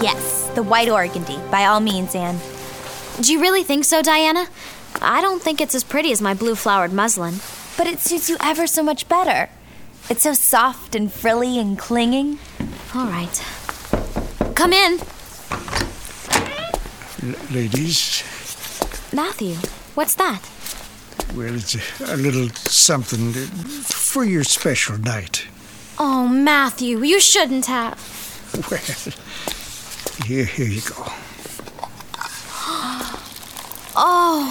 Yes, the white organdy. By all means, Anne. Do you really think so, Diana? I don't think it's as pretty as my blue-flowered muslin. But it suits you ever so much better. It's so soft and frilly and clinging. All right. Come in. Ladies? Matthew, what's that? Well, it's a little something for your special night. Oh, Matthew, you shouldn't have. Well, here you go. Oh,